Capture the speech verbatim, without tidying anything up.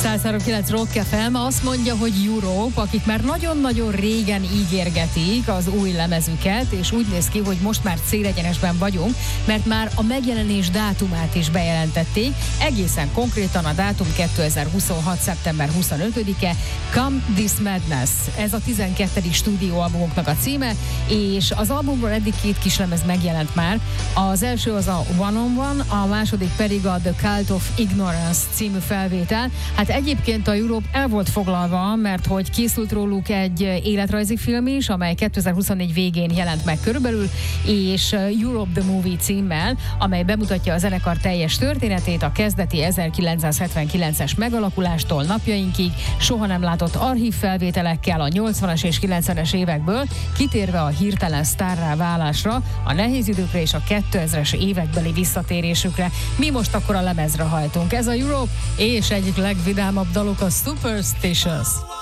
száz három kilenc Rock ef em azt mondja, hogy Europe, akik már nagyon-nagyon régen ígérgetik az új lemezüket, és úgy néz ki, hogy most már célegyenesben vagyunk, mert már a megjelenés dátumát is bejelentették, egészen konkrétan a dátum kétezer-huszonhat. szeptember huszonötödike, Come This Madness. Ez a tizenkettedik stúdióalbumoknak a címe, és az albumról eddig két kislemez megjelent már. Az első az a One on One, a második pedig a The Cult of Ignorance című felvétel. Hát egyébként a Europe el volt foglalva, mert hogy készült róluk egy életrajzi film is, amely kétezer-huszonnégy végén jelent meg körülbelül, és Europe the Movie címmel, amely bemutatja a zenekar teljes történetét, a kezdeti ezerkilencszázhetvenkilences megalakulástól napjainkig, soha nem látott archív felvételekkel a nyolcvanas és kilencvenes évekből, kitérve a hirtelen sztárrá válásra, a nehéz időkre és a kétezres évekbeli visszatérésükre. Mi most akkor a lemezre hajtunk. Ez a Europe, és egyik legvidámabb daluk a Superstitious.